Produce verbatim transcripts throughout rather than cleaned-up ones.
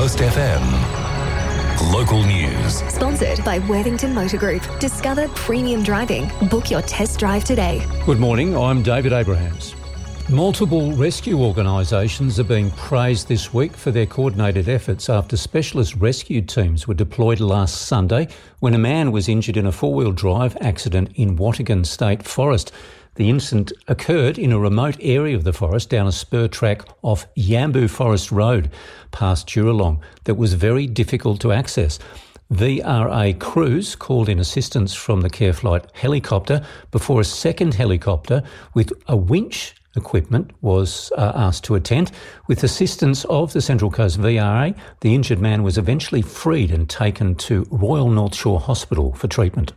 Coast F M. Local news. Sponsored by Worthington Motor Group. Discover premium driving. Book your test drive today. Good morning, I'm David Abrahams. Multiple rescue organisations are being praised this week for their coordinated efforts after specialist rescue teams were deployed last Sunday when a man was injured in a four-wheel drive accident in Wattigan State Forest. The incident occurred in a remote area of the forest down a spur track off Yambu Forest Road past Juralong that was very difficult to access. V R A crews called in assistance from the Careflight helicopter before a second helicopter with a winch equipment was uh, asked to attend. With assistance of the Central Coast V R A, the injured man was eventually freed and taken to Royal North Shore Hospital for treatment.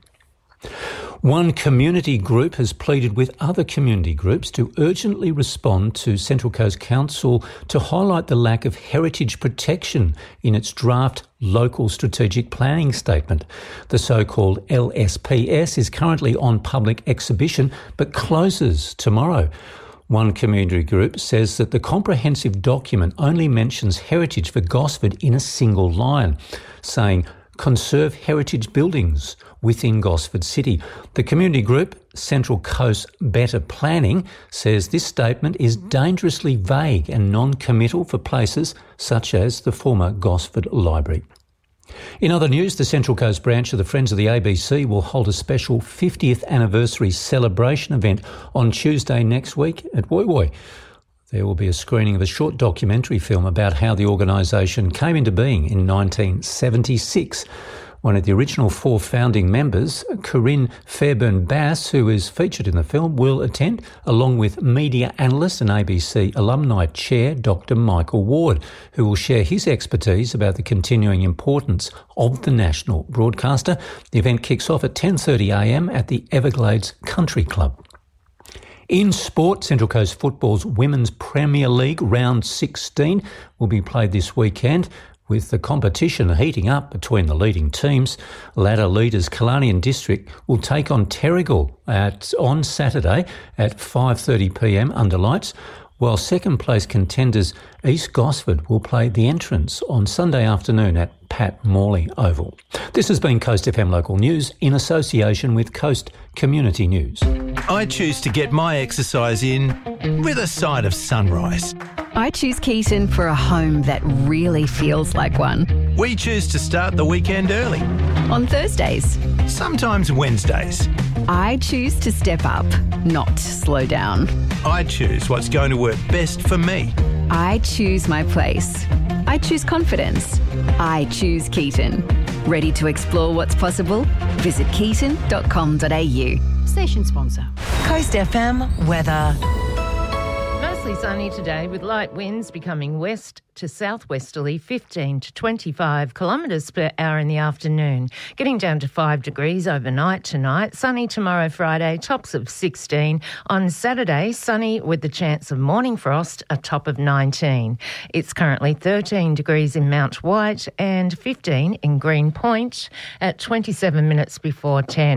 One community group has pleaded with other community groups to urgently respond to Central Coast Council to highlight the lack of heritage protection in its draft local strategic planning statement. The so-called L S P S is currently on public exhibition but closes tomorrow. One community group says that the comprehensive document only mentions heritage for Gosford in a single line, saying conserve heritage buildings within Gosford City. The community group, Central Coast Better Planning, says this statement is dangerously vague and non-committal for places such as the former Gosford Library. In other news, the Central Coast branch of the Friends of the A B C will hold a special fiftieth anniversary celebration event on Tuesday next week at Woy Woy. There will be a screening of a short documentary film about how the organisation came into being in nineteen seventy-six. One of the original four founding members, Corinne Fairburn-Bass, who is featured in the film, will attend, along with media analyst and A B C alumni chair, Doctor Michael Ward, who will share his expertise about the continuing importance of the national broadcaster. The event kicks off at ten thirty a m at the Everglades Country Club. In sport, Central Coast Football's Women's Premier League Round sixteen will be played this weekend, with the competition heating up between the leading teams. Ladder leaders Killarney and District will take on Terrigal at, on Saturday at five thirty p m under lights, while second place contenders East Gosford will play the Entrance on Sunday afternoon at Pat Morley Oval. This has been Coast F M Local News in association with Coast Community News. I choose to get my exercise in with a side of sunrise. I choose Keaton for a home that really feels like one. We choose to start the weekend early. On Thursdays. Sometimes Wednesdays. I choose to step up, not slow down. I choose what's going to work best for me. I choose my place. I choose confidence. I choose Keaton. Ready to explore what's possible? Visit keaton dot com dot a u. Station sponsor. Coast F M weather. Mostly sunny today with light winds becoming west to southwesterly fifteen to twenty-five kilometres per hour in the afternoon. Getting down to five degrees overnight tonight. Sunny tomorrow, Friday, tops of sixteen. On Saturday, sunny with the chance of morning frost, a top of nineteen. It's currently thirteen degrees in Mount White and fifteen in Green Point at twenty-seven minutes before ten.